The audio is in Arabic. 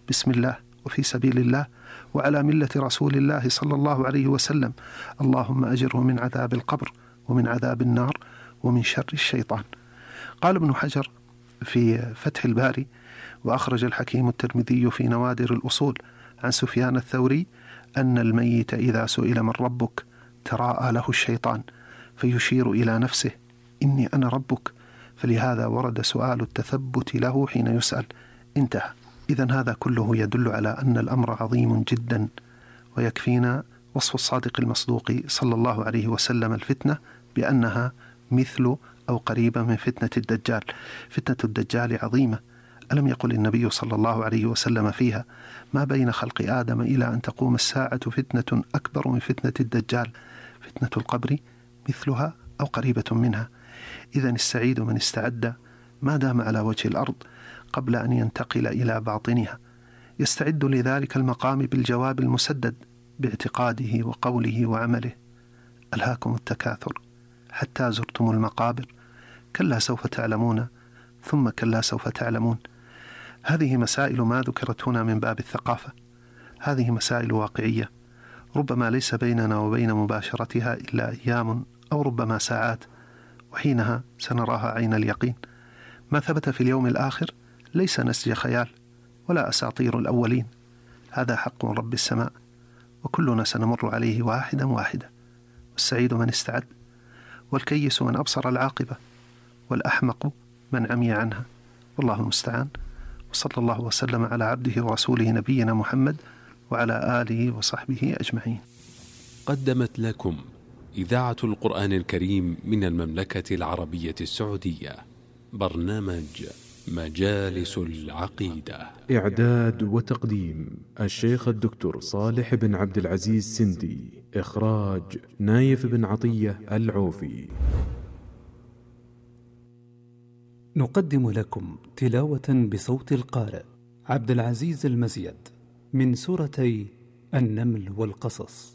بسم الله وفي سبيل الله وعلى ملة رسول الله صلى الله عليه وسلم، اللهم أجره من عذاب القبر ومن عذاب النار ومن شر الشيطان. قال ابن حجر في فتح الباري: وأخرج الحكيم الترمذي في نوادر الأصول عن سفيان الثوري أن الميت إذا سئل من ربك تراءى له الشيطان فيشير إلى نفسه إني أنا ربك، فلهذا ورد سؤال التثبت له حين يسأل. انتهى. إذن هذا كله يدل على أن الأمر عظيم جدا، ويكفينا وصف الصادق المصدوق صلى الله عليه وسلم الفتنة بأنها مثل أو قريبة من فتنة الدجال. فتنة الدجال عظيمة، ألم يقل النبي صلى الله عليه وسلم فيها: ما بين خلق آدم إلى أن تقوم الساعة فتنة أكبر من فتنة الدجال، فتنة القبر مثلها أو قريبة منها. إذن السعيد من استعد ما دام على وجه الأرض قبل أن ينتقل إلى باطنها، يستعد لذلك المقام بالجواب المسدد باعتقاده وقوله وعمله. ألهاكم التكاثر حتى زرتم المقابر، كلا سوف تعلمون ثم كلا سوف تعلمون. هذه مسائل ما ذكرت هنا من باب الثقافة، هذه مسائل واقعية، ربما ليس بيننا وبين مباشرتها إلا أيام أو ربما ساعات، وحينها سنراها عين اليقين. ما ثبت في اليوم الآخر ليس نسج خيال ولا أساطير الأولين، هذا حق رب السماء، وكلنا سنمر عليه واحدا واحدا. والسعيد من استعد، والكيس من أبصر العاقبة، والأحمق من عمي عنها، والله المستعان. وصلى الله وسلم على عبده ورسوله نبينا محمد وعلى آله وصحبه أجمعين. قدمت لكم إذاعة القرآن الكريم من المملكة العربية السعودية برنامج مجالس العقيدة. إعداد وتقديم الشيخ الدكتور صالح بن عبد العزيز سندي. إخراج نايف بن عطية العوفي. نقدم لكم تلاوة بصوت القارئ عبد العزيز المزيد من سورتي النمل والقصص.